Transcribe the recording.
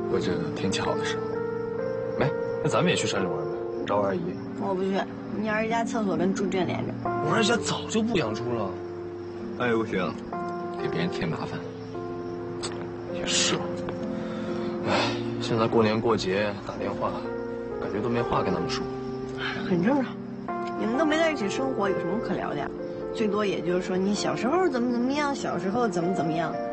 或者天气好的时候。没，那咱们也去山里玩呗，找我二姨。 我不去，你二姨家厕所跟猪圈连着。 我二姨家早就不养猪了。 哎，不行， 给别人添麻烦。也是。哎，现在过年过节打电话，感觉都没话跟他们说。 很正常，你们都没在一起生活，有什么可聊的呀？最多也就是说你小时候怎么样，小时候怎么样。